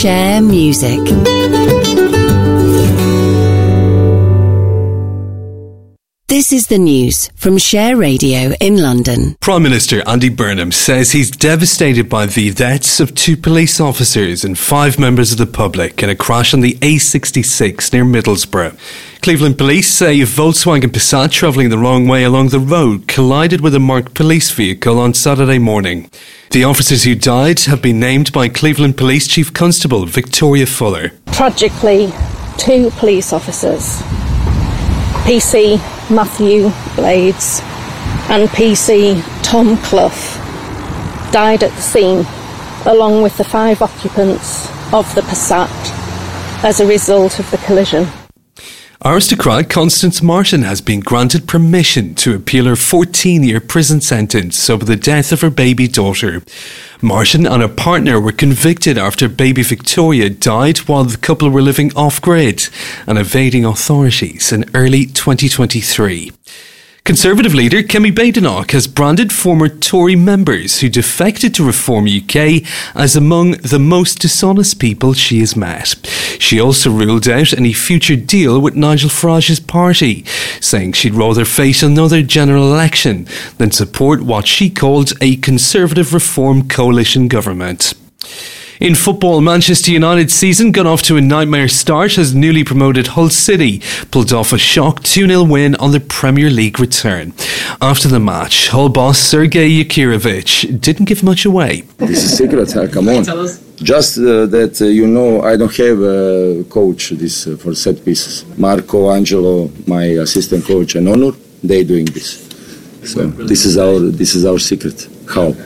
Share Music. This is the news from Share Radio in London. Prime Minister Andy Burnham says he's devastated by the deaths of 2 police officers and 5 members of the public in a crash on the A66 near Middlesbrough. Cleveland police say a Volkswagen Passat travelling the wrong way along the road collided with a marked police vehicle on Saturday morning. The officers who died have been named by Cleveland Police Chief Constable Victoria Fuller. Tragically, 2 police officers, PC Matthew Blades and PC Tom Clough, died at the scene, along with the 5 occupants of the Passat, as a result of the collision. Aristocrat Constance Martin has been granted permission to appeal her 14-year prison sentence over the death of her baby daughter. Martin and her partner were convicted after baby Victoria died while the couple were living off-grid and evading authorities in early 2023. Conservative leader Kemi Badenoch has branded former Tory members who defected to Reform UK as among the most dishonest people she has met. She also ruled out any future deal with Nigel Farage's party, saying she'd rather face another general election than support what she called a Conservative Reform coalition government. In football, Manchester United's season got off to a nightmare start as newly promoted Hull City pulled off a shock 2-0 win on the Premier League return. After the match, Hull boss Sergei Yakirovich didn't give much away. This is secret, come on. Just that I don't have a coach for set pieces. Marco, Angelo, my assistant coach, and Onur, they doing this. So this is our secret. How?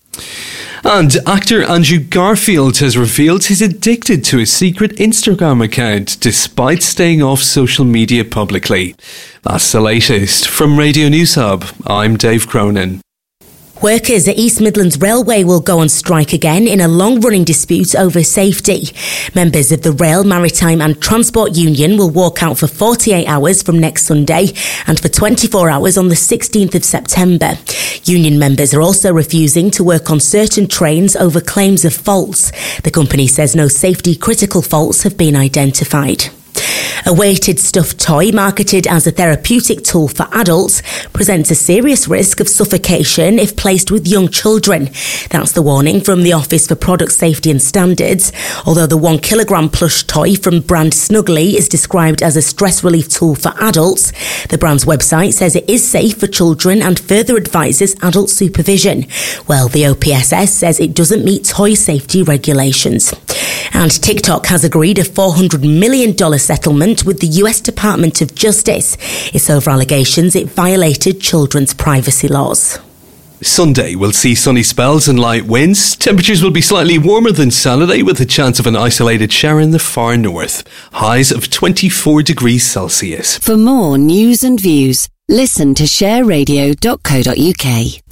And actor Andrew Garfield has revealed he's addicted to a secret Instagram account despite staying off social media publicly. That's the latest. From Radio News Hub, I'm Dave Cronin. Workers at East Midlands Railway will go on strike again in a long-running dispute over safety. Members of the Rail, Maritime and Transport Union will walk out for 48 hours from next Sunday and for 24 hours on the 16th of September. Union members are also refusing to work on certain trains over claims of faults. The company says no safety-critical faults have been identified. A weighted stuffed toy marketed as a therapeutic tool for adults presents a serious risk of suffocation if placed with young children. That's the warning from the Office for Product Safety and Standards. Although the 1 kilogram plush toy from brand Snuggly is described as a stress relief tool for adults, the brand's website says it is safe for children and further advises adult supervision. Well, the OPSS says it doesn't meet toy safety regulations. And TikTok has agreed a $400 million settlement with the US Department of Justice. It's over allegations it violated children's privacy laws. Sunday will see sunny spells and light winds. Temperatures will be slightly warmer than Saturday with a chance of an isolated shower in the far north. Highs of 24 degrees Celsius. For more news and views, listen to shareradio.co.uk.